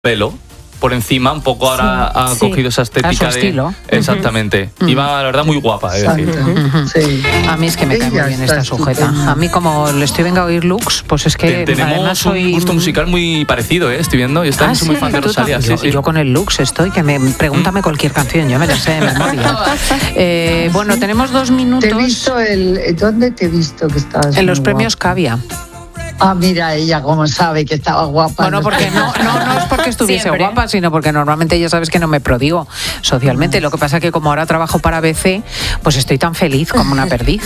pelo por encima, un poco ahora ha cogido esa estética a su estilo. Exactamente. Iba, la verdad, muy guapa, es decir. Sí. A mí es que me cae muy bien esta sujeta. A mí, como le estoy venga a oír looks, pues es que tenemos soy un gusto musical muy parecido, estoy viendo. Yo también soy muy fan de Rosalía. Yo con el looks estoy, que pregúntame cualquier canción, yo me la sé de memoria. Bueno, tenemos 2 minutos. Te he visto ¿dónde te he visto que estabas? En los premios Cavia. Ah, mira ella cómo sabe que estaba guapa. Bueno, porque no es porque estuviese guapa, sino porque normalmente ya sabes que no me prodigo socialmente. Lo que pasa es que como ahora trabajo para ABC, pues estoy tan feliz como una perdiz.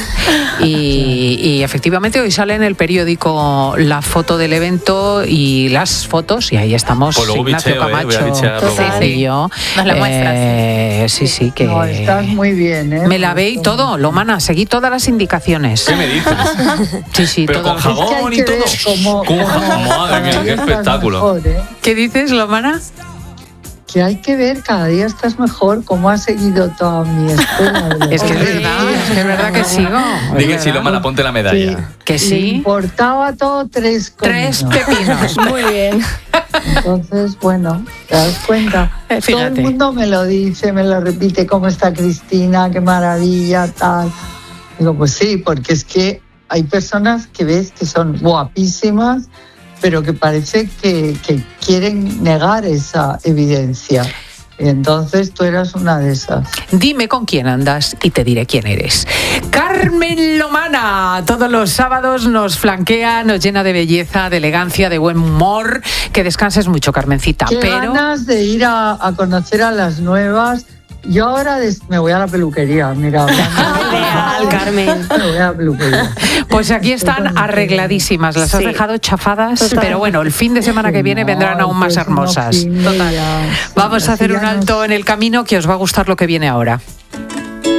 Y efectivamente hoy sale en el periódico la foto del evento y las fotos, y ahí estamos pues Ignacio Camacho y yo. Nos la muestras. Sí, que... No, estás muy bien, ¿eh? Me lavé y todo, Lomana, seguí todas las indicaciones. ¿Qué me dices? Sí, pero todo. con jabón y todo. Madre mía, qué espectáculo. Mejor, ¿eh? ¿Qué dices, Lomana? Que hay que ver, cada día estás mejor, cómo has seguido toda mi escuela. Es que es verdad que sigo. Dije, sí, Lomana, ponte la medalla. Sí. Que sí. Le importaba todo 3 pepinos. Muy bien. Entonces, bueno, te das cuenta. Fíjate. Todo el mundo me lo dice, me lo repite, cómo está Cristina, qué maravilla, tal. Digo, pues sí, porque es que hay personas que ves que son guapísimas, pero que parece que quieren negar esa evidencia. Y entonces tú eras una de esas. Dime con quién andas y te diré quién eres. Carmen Lomana, todos los sábados nos flanquea, nos llena de belleza, de elegancia, de buen humor. Que descanses mucho, Carmencita. Qué ganas de ir a conocer a las nuevas. Yo ahora me voy a la peluquería, mira. Ideal, Carmen. Me voy a la peluquería. Pues aquí están arregladísimas, las has dejado chafadas, pero bueno, el fin de semana que viene vendrán aún más hermosas. Total. Vamos a hacer un alto en el camino, que os va a gustar lo que viene ahora.